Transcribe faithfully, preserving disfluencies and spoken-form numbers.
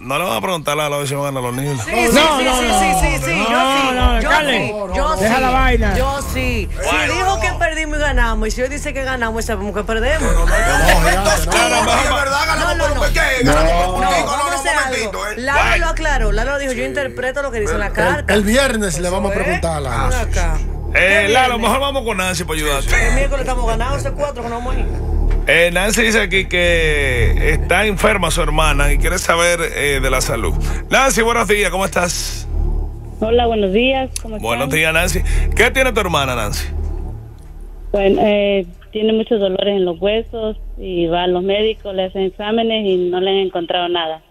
No le van a preguntar a Lalo si van a ganar los niños. Sí, sí, No, sí, no, sí, no. sí, sí, sí, No, yo sí, no, yo Carly, sí, yo deja sí, la vaina. yo sí. Si dijo que perdimos y ganamos, y si hoy dice que ganamos, sabemos que perdemos. No, es verdad, No, ganamos no, por no. un qué, No, ganamos por un no, pico, vamos a no, no, hacer un algo. momentito, eh. Lalo lo aclaró, Lalo dijo, yo interpreto lo que dice la carta. El viernes le vamos a preguntar a Lalo. Ven acá. Eh, Lalo, mejor vamos con Nancy para ayudarte. El miércoles estamos ganando ese cuatro que no vamos a ir. Eh, Nancy dice aquí que está enferma su hermana y quiere saber eh, de la salud. Nancy, buenos días, ¿cómo estás? Hola, buenos días. ¿Cómo están? Buenos días, Nancy. ¿Qué tiene tu hermana, Nancy? Bueno, eh, tiene muchos dolores en los huesos y va a los médicos, le hacen exámenes y no le han encontrado nada.